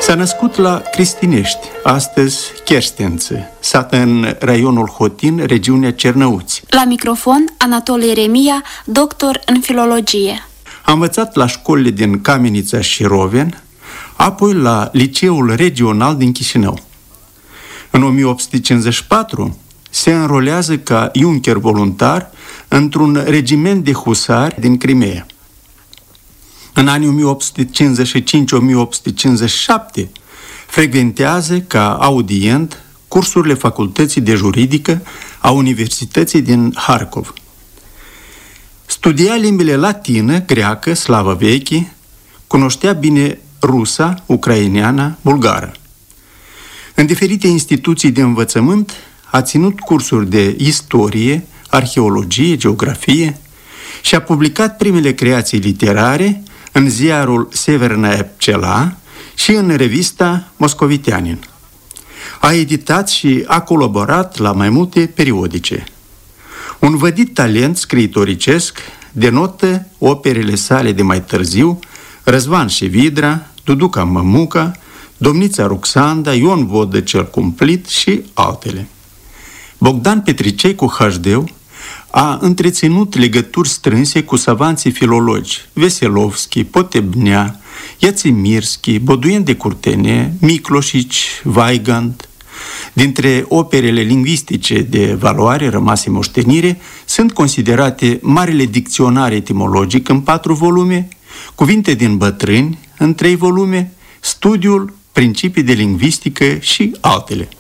S-a născut la Cristinești, astăzi Cherstență, sat în raionul Hotin, regiunea Cernăuți. La microfon, Anatol Ieremia, doctor în filologie. A învățat la școlile din Camenița și Roven, apoi la Liceul Regional din Chișinău. În 1854 se înrolează ca junker voluntar într-un regiment de husari din Crimea. În anii 1855-1857 frecventează ca audient cursurile Facultății de Juridică a Universității din Harkov. Studia limbile latină, greacă, slavă veche, cunoștea bine rusa, ucraineana, bulgară. În diferite instituții de învățământ a ținut cursuri de istorie, arheologie, geografie și a publicat primele creații literare în ziarul Severnaia Pcela și în revista Moscoviteanin. A editat și a colaborat la mai multe periodice. Un vădit talent scriitoricesc denotă operele sale de mai târziu, Răzvan și Vidra, Duduca Mămuca, Domnița Ruxanda, Ion Vodă cel Cumplit și altele. Bogdan Petricei cu HD a întreținut legături strânse cu savanții filologi Veselovski, Potebnea, Iațimirski, Boduien de Curtene, Micloșici, Weigand. Dintre operele lingvistice de valoare rămase moștenire sunt considerate Marele Dicționar Etimologic în 4 volume, Cuvinte din bătrâni în 3 volume, Studiul, Principii de lingvistică și altele.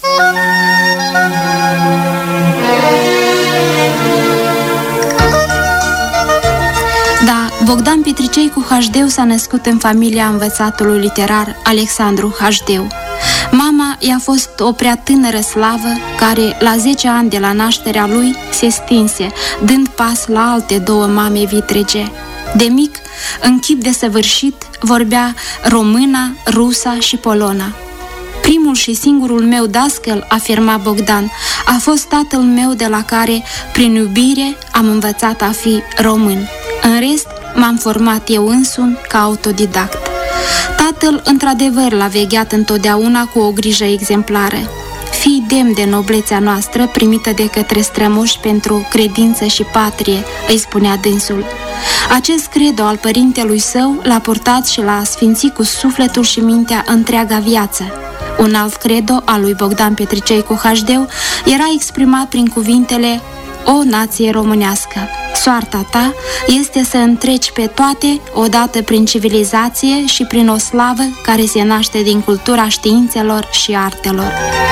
Da, Bogdan Petricei cu Hașdeu s-a născut în familia învățatului literar Alexandru Hașdeu. Mama i-a fost o prea tânără slavă care, la 10 ani de la nașterea lui, se stinse, dând pas la alte 2 mame vitrege. De mic, în chip desăvârșit, vorbea româna, rusa și polona. Primul și singurul meu dascăl, afirma Bogdan, a fost tatăl meu de la care, prin iubire, am învățat a fi român. În rest, m-am format eu însumi ca autodidact. Tatăl, într-adevăr, l-a vegheat întotdeauna cu o grijă exemplară. Fii demn de noblețea noastră primită de către strămoși pentru credință și patrie, îi spunea dânsul. Acest credo al părintelui său l-a purtat și l-a sfințit cu sufletul și mintea întreaga viață. Un alt credo al lui Bogdan Petricei cu Hașdeu era exprimat prin cuvintele: O nație românească, soarta ta este să întreci pe toate odată prin civilizație și prin o slavă care se naște din cultura științelor și artelor.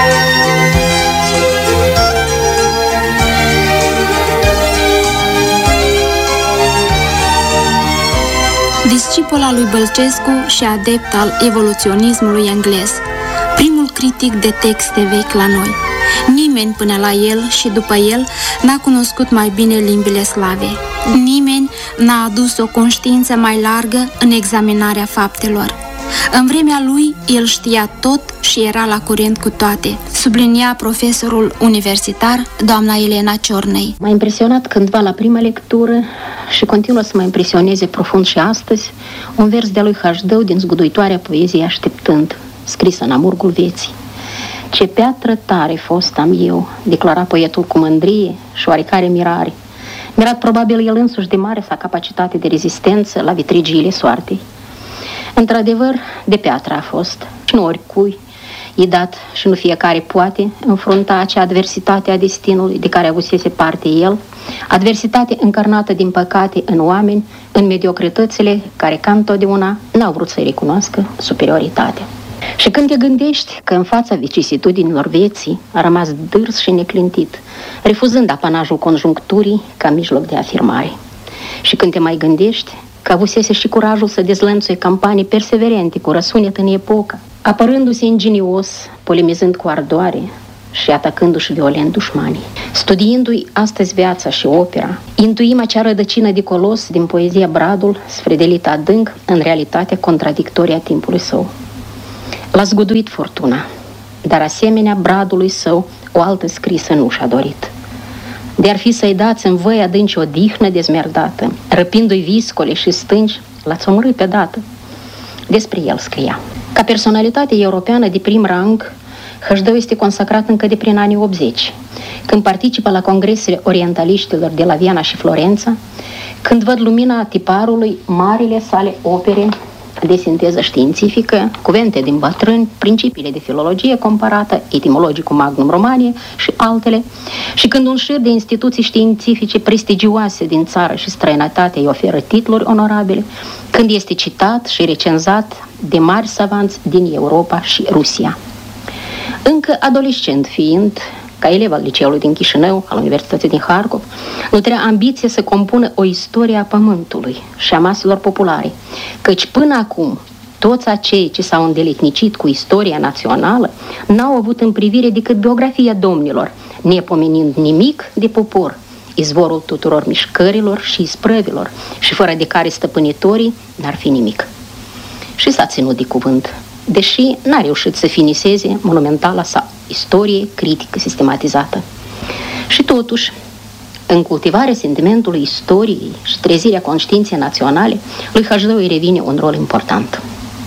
Discipol al lui Bălcescu și adept al evoluționismului englez, primul critic de texte vechi la noi. Nimeni până la el și după el n-a cunoscut mai bine limbile slave. Nimeni n-a adus o conștiință mai largă în examinarea faptelor. În vremea lui, el știa tot și era la curent cu toate, sublinia profesorul universitar, doamna Elena Ciornei. M-a impresionat cândva la prima lectură și continuă să mă impresioneze profund și astăzi un vers de-a lui Hașdeu din zguduitoarea poezie Așteptând, scrisă în amurgul vieții. Ce piatră tare fost am eu, declara poetul cu mândrie și oarecare mirare. Mirat probabil el însuși de mare sa capacitate de rezistență la vitrigiile soartei. Într-adevăr, de piatră a fost și nu oricui i dat și nu fiecare poate înfrunta acea adversitate a destinului de care avusese parte el, adversitate încarnată din păcate în oameni, în mediocritățile care ca întotdeauna n-au vrut să-i recunoască superioritatea. Și când te gândești că în fața vicisitudinilor vieții a rămas dârs și neclintit, refuzând apanajul conjuncturii ca mijloc de afirmare, și când te mai gândești că avusese și curajul să dezlănțuie campanii perseverente cu răsunet în epocă, apărându-se ingenios, polemizând cu ardoare și atacându-și violent dușmanii. Studiindu-i astăzi viața și opera, intuim acea rădăcină de colos din poezia Bradul, sfredelită adânc în realitatea contradictorie a timpului său. L-a zguduit fortuna, dar asemenea Bradului său o altă scrisă nu și-a dorit. De-ar fi să-i dați în văi adânci o dihnă dezmerdată, răpindu-i viscole și stânci, l-ați omorât pe dată. Despre el scria: Ca personalitate europeană de prim rang, Hășdău este consacrat încă de prin anii 80, când participă la congresele orientaliștilor de la Viena și Florența, când văd lumina tiparului marile sale opere de sinteză științifică, cuvinte din bătrâni, principiile de filologie comparată, etimologicul Magnum Romanie și altele, și când un șir de instituții științifice prestigioase din țară și străinătate îi oferă titluri onorabile, când este citat și recenzat de mari savanți din Europa și Rusia. Încă adolescent fiind, ca elev al liceului din Chișinău, al Universității din Harkov, nutrea ambiție să compună o istorie a pământului și a maselor populare, căci până acum toți acei ce s-au îndeletnicit cu istoria națională n-au avut în privire decât biografia domnilor, nepomenind nimic de popor, izvorul tuturor mișcărilor și isprăvilor, și fără de care stăpânitorii n-ar fi nimic. Și s-a ținut de cuvânt, deși n-a reușit să finiseze monumentala sa istorie critică sistematizată. Și totuși, în cultivarea sentimentului istoriei și trezirea conștiinței naționale, lui Hășdău îi revine un rol important.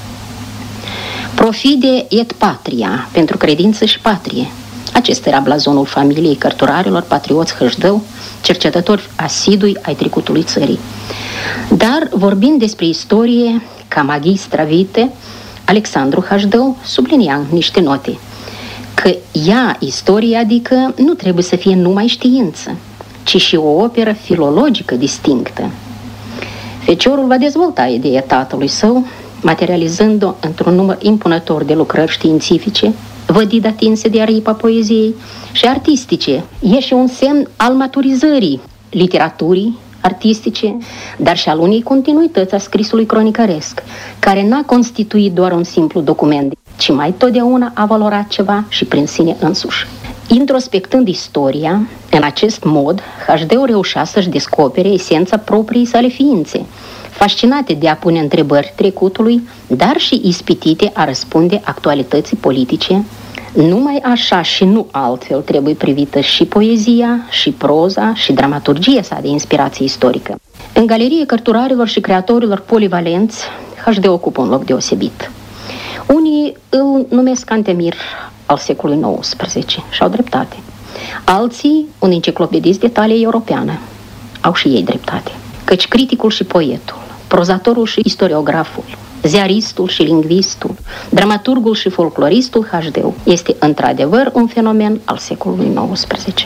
Profide et patria, pentru credință și patrie. Acesta era blazonul familiei cărturarilor patrioți Hășdău, cercetători asidui ai trecutului țării. Dar, vorbind despre istorie ca magistra vitae, Alexandru Hășdău sublinia în niște note că ea, istoria, adică nu trebuie să fie numai știință, ci și o operă filologică distinctă. Feciorul va dezvolta ideea tatălui său, materializând-o într-un număr impunător de lucrări științifice, vădit atinse de aripa poeziei și artistice. E și un semn al maturizării literaturii artistice, dar și al unei continuități a scrisului cronicăresc, care n-a constituit doar un simplu document, ci mai totdeauna a valorat ceva și prin sine însuși. Introspectând istoria, în acest mod, Hășdău reușea să-și descopere esența propriei sale ființe, fascinate de a pune întrebări trecutului, dar și ispitite a răspunde actualității politice. Numai așa și nu altfel trebuie privită și poezia, și proza, și dramaturgia sa de inspirație istorică. În galerie cărturarilor și creatorilor polivalenți, Hășdău ocupă un loc deosebit. Unii îl numesc Cantemir al secolului XIX și au dreptate. Alții, un enciclopedist de talie europeană, au și ei dreptate. Căci criticul și poetul, prozatorul și istoriograful, ziaristul și lingvistul, dramaturgul și folcloristul Hășdău este într-adevăr un fenomen al secolului XIX.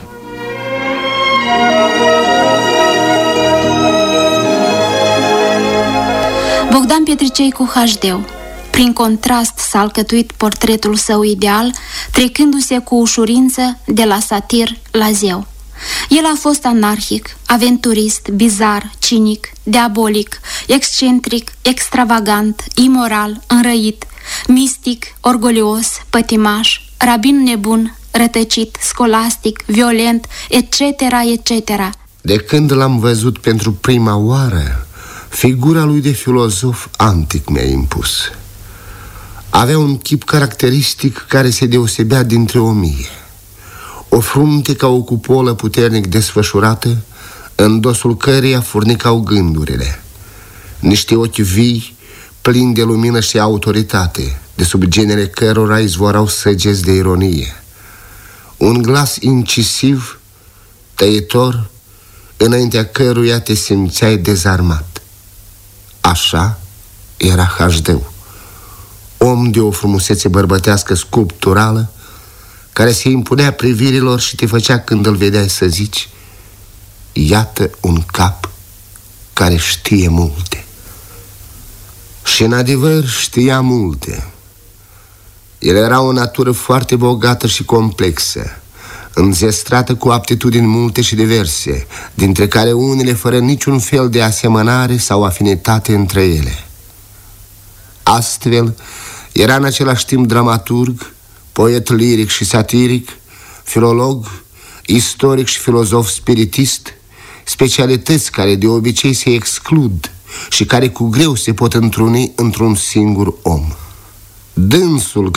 Bogdan Petricei cu Hășdău. Prin contrast s-a alcătuit portretul său ideal, trecându-se cu ușurință de la satir la zeu. El a fost anarhic, aventurist, bizar, cinic, diabolic, excentric, extravagant, imoral, înrăit, mistic, orgolios, pătimaș, rabin nebun, rătăcit, scolastic, violent, etc., etc. De când l-am văzut pentru prima oară, figura lui de filozof antic mi-a impus. Avea un chip caracteristic care se deosebea dintre 1000. O frunte ca o cupolă puternic desfășurată, în dosul căreia furnicau gândurile. Niște ochi vii, plini de lumină și autoritate, de sub genele cărora izvorau săgeți de ironie. Un glas incisiv, tăietor, înaintea căruia te simțeai dezarmat. Așa era Hășdău, om de o frumusețe bărbătească sculpturală, care se impunea privirilor și te făcea când îl vedeai să zici: iată un cap care știe multe. Și în adevăr știa multe. El era o natură foarte bogată și complexă, înzestrată cu aptitudini multe și diverse, dintre care unele fără niciun fel de asemănare sau afinitate între ele. Astfel, era în același timp dramaturg, poet liric și satiric, filolog, istoric și filozof spiritist, specialități care de obicei se exclud și care cu greu se pot întruni într-un singur om. Dânsul,